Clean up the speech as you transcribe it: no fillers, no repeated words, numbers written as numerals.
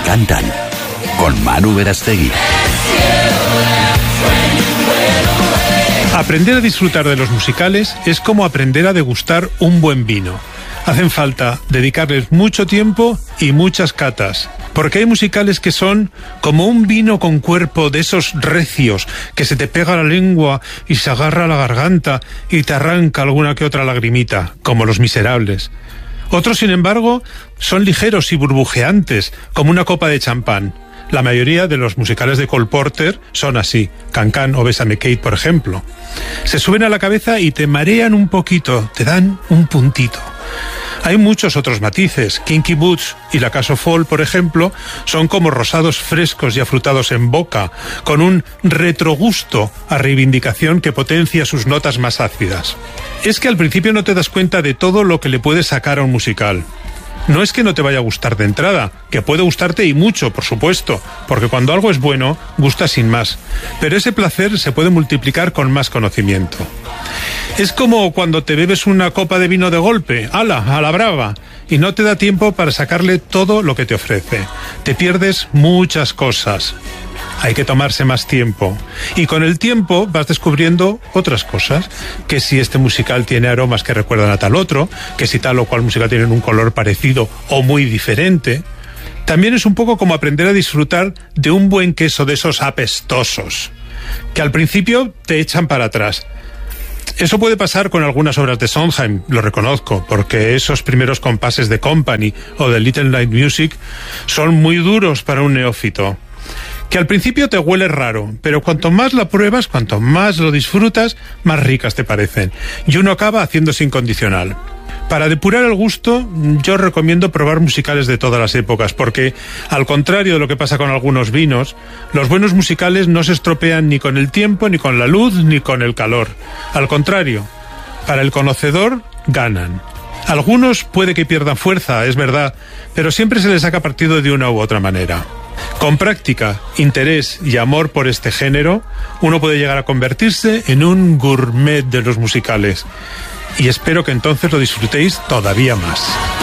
cantan con Manu Verastegui. Aprender a disfrutar de los musicales es como aprender a degustar un buen vino. Hacen falta dedicarles mucho tiempo y muchas catas, porque hay musicales que son como un vino con cuerpo de esos recios que se te pega a la lengua y se agarra a la garganta y te arranca alguna que otra lagrimita, como Los Miserables. Otros, sin embargo, son ligeros y burbujeantes, como una copa de champán. La mayoría de los musicales de Cole Porter son así, Can-Can o Bésame Kate, por ejemplo. Se suben a la cabeza y te marean un poquito, te dan un puntito. Hay muchos otros matices. Kinky Boots y La Cage aux Folles, por ejemplo, son como rosados frescos y afrutados en boca, con un retrogusto a reivindicación que potencia sus notas más ácidas. Es que al principio no te das cuenta de todo lo que le puedes sacar a un musical. No es que no te vaya a gustar de entrada, que puede gustarte y mucho, por supuesto, porque cuando algo es bueno, gusta sin más. Pero ese placer se puede multiplicar con más conocimiento. Es como cuando te bebes una copa de vino de golpe, ¡hala!, a la brava, y no te da tiempo para sacarle todo lo que te ofrece. Te pierdes muchas cosas. Hay que tomarse más tiempo. Y con el tiempo vas descubriendo otras cosas. Que si este musical tiene aromas que recuerdan a tal otro, que si tal o cual musical tiene un color parecido o muy diferente. También es un poco como aprender a disfrutar de un buen queso de esos apestosos, que al principio te echan para atrás. Eso puede pasar con algunas obras de Sondheim, lo reconozco, porque esos primeros compases de Company o de Little Night Music son muy duros para un neófito. Que al principio te huele raro, pero cuanto más la pruebas, cuanto más lo disfrutas, más ricas te parecen. Y uno acaba haciéndose incondicional. Para depurar el gusto, yo recomiendo probar musicales de todas las épocas, porque, al contrario de lo que pasa con algunos vinos, los buenos musicales no se estropean ni con el tiempo, ni con la luz, ni con el calor. Al contrario, para el conocedor, ganan. Algunos puede que pierdan fuerza, es verdad, pero siempre se les saca partido de una u otra manera. Con práctica, interés y amor por este género, uno puede llegar a convertirse en un gourmet de los musicales. Y espero que entonces lo disfrutéis todavía más.